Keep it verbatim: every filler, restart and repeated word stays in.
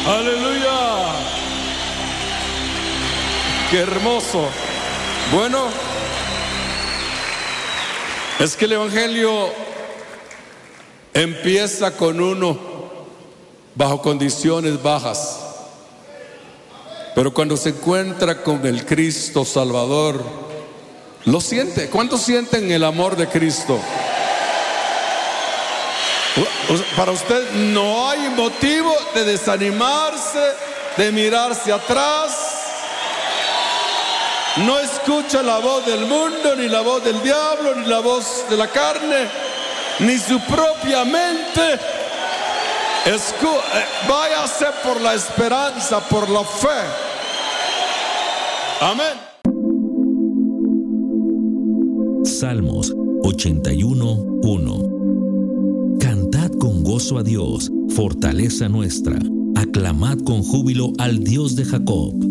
Aleluya. Qué hermoso. Bueno, es que el Evangelio empieza con uno bajo condiciones bajas, pero cuando se encuentra con el Cristo Salvador, lo siente. ¿Cuántos sienten el amor de Cristo? Para usted no hay motivo de desanimarse, de mirarse atrás. No escucha la voz del mundo, ni la voz del diablo, ni la voz de la carne, ni su propia mente. Escu eh, váyase por la esperanza, por la fe. Amén. Salmos ochenta y uno, uno. Cantad con gozo a Dios, fortaleza nuestra. Aclamad con júbilo al Dios de Jacob.